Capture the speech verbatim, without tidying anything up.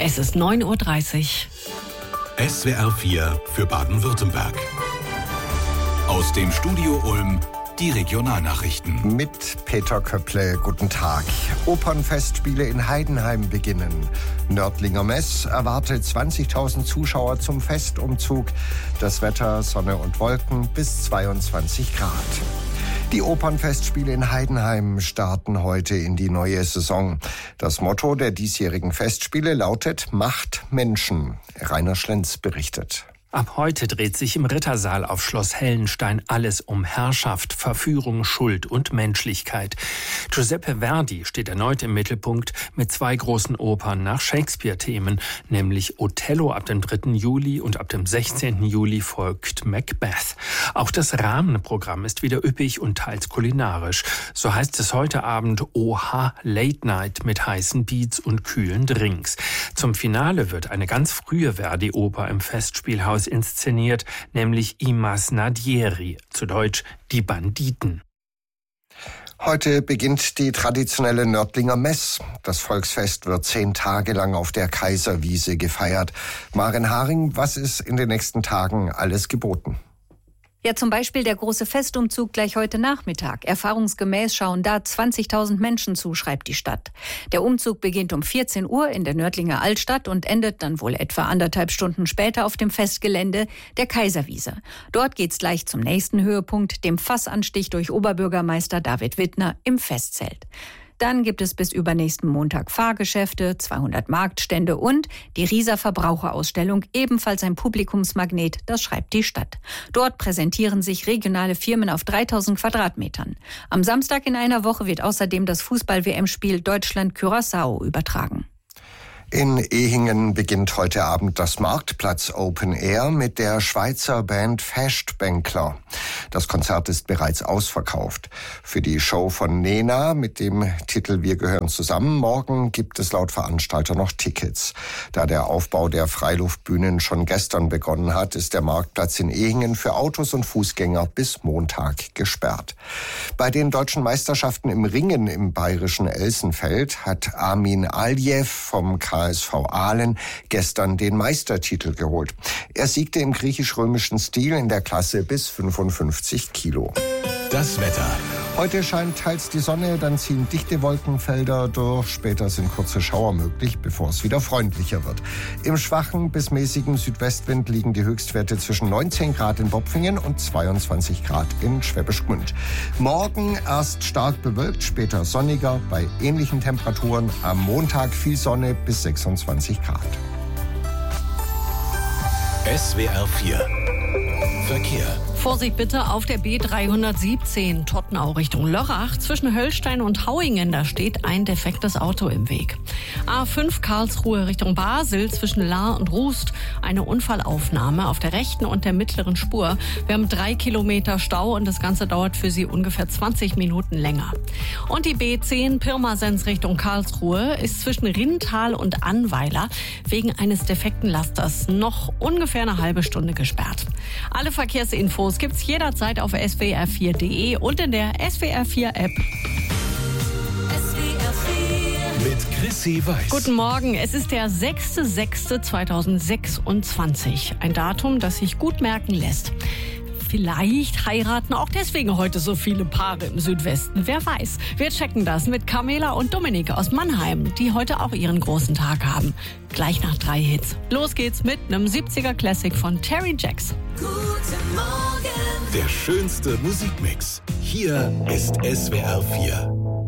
Es ist neun Uhr dreißig. S W R vier für Baden-Württemberg. Aus dem Studio Ulm die Regionalnachrichten. Mit Peter Köpple, guten Tag. Opernfestspiele in Heidenheim beginnen. Nördlinger Mess erwartet zwanzigtausend Zuschauer zum Festumzug. Das Wetter, Sonne und Wolken bis zweiundzwanzig Grad. Die Opernfestspiele in Heidenheim starten heute in die neue Saison. Das Motto der diesjährigen Festspiele lautet Macht Menschen. Rainer Schlenz berichtet. Ab heute dreht sich im Rittersaal auf Schloss Hellenstein alles um Herrschaft, Verführung, Schuld und Menschlichkeit. Giuseppe Verdi steht erneut im Mittelpunkt mit zwei großen Opern nach Shakespeare-Themen, nämlich Othello ab dem dritten Juli und ab dem sechzehnten Juli folgt Macbeth. Auch das Rahmenprogramm ist wieder üppig und teils kulinarisch. So heißt es heute Abend Oha Late Night mit heißen Beats und kühlen Drinks. Zum Finale wird eine ganz frühe Verdi-Oper im Festspielhaus inszeniert, nämlich I Masnadieri, zu Deutsch Die Banditen. Heute beginnt die traditionelle Nördlinger Mess. Das Volksfest wird zehn Tage lang auf der Kaiserwiese gefeiert. Maren Haring, was ist in den nächsten Tagen alles geboten? Ja, zum Beispiel der große Festumzug gleich heute Nachmittag. Erfahrungsgemäß schauen da zwanzigtausend Menschen zu, schreibt die Stadt. Der Umzug beginnt um vierzehn Uhr in der Nördlinger Altstadt und endet dann wohl etwa anderthalb Stunden später auf dem Festgelände der Kaiserwiese. Dort geht's gleich zum nächsten Höhepunkt, dem Fassanstich durch Oberbürgermeister David Wittner im Festzelt. Dann gibt es bis übernächsten Montag Fahrgeschäfte, zweihundert Marktstände und die Rieser Verbraucherausstellung, ebenfalls ein Publikumsmagnet, das schreibt die Stadt. Dort präsentieren sich regionale Firmen auf dreitausend Quadratmetern. Am Samstag in einer Woche wird außerdem das Fußball-W M-Spiel Deutschland-Curaçao übertragen. In Ehingen beginnt heute Abend das Marktplatz Open Air mit der Schweizer Band Festbänkler. Das Konzert ist bereits ausverkauft. Für die Show von Nena mit dem Titel Wir gehören zusammen morgen gibt es laut Veranstalter noch Tickets. Da der Aufbau der Freiluftbühnen schon gestern begonnen hat, ist der Marktplatz in Ehingen für Autos und Fußgänger bis Montag gesperrt. Bei den deutschen Meisterschaften im Ringen im bayerischen Elsenfeld hat Armin Aljew vom K S V Aalen gestern den Meistertitel geholt. Er siegte im griechisch-römischen Stil in der Klasse bis fünfundfünfzig Kilo. Das Wetter. Heute scheint teils die Sonne, dann ziehen dichte Wolkenfelder durch. Später sind kurze Schauer möglich, bevor es wieder freundlicher wird. Im schwachen bis mäßigen Südwestwind liegen die Höchstwerte zwischen neunzehn Grad in Bopfingen und zweiundzwanzig Grad in Schwäbisch Gmünd. Morgen erst stark bewölkt, später sonniger, bei ähnlichen Temperaturen. Am Montag viel Sonne bis sechsundzwanzig Grad. S W R vier Verkehr. Vorsicht bitte auf der B dreihundertsiebzehn Tottenau Richtung Lörrach. Zwischen Höllstein und Hauingen, da steht ein defektes Auto im Weg. A fünf Karlsruhe Richtung Basel zwischen Lahr und Rust. Eine Unfallaufnahme auf der rechten und der mittleren Spur. Wir haben drei Kilometer Stau und das Ganze dauert für Sie ungefähr zwanzig Minuten länger. Und die B zehn Pirmasens Richtung Karlsruhe ist zwischen Rintal und Annweiler wegen eines defekten Lasters noch ungefähr eine halbe Stunde gesperrt. Alle Verkehrsinfos gibt's jederzeit auf S W R vier Punkt de und in der S W R vier App. S W R vier mit Chrissy Weiß. Guten Morgen, es ist der sechster sechster zweitausendsechsundzwanzig. Ein Datum, das sich gut merken lässt. Vielleicht heiraten auch deswegen heute so viele Paare im Südwesten. Wer weiß. Wir checken das mit Carmela und Dominik aus Mannheim, die heute auch ihren großen Tag haben. Gleich nach drei Hits. Los geht's mit einem siebziger Classic von Terry Jacks. Guten Morgen. Der schönste Musikmix. Hier ist S W R vier.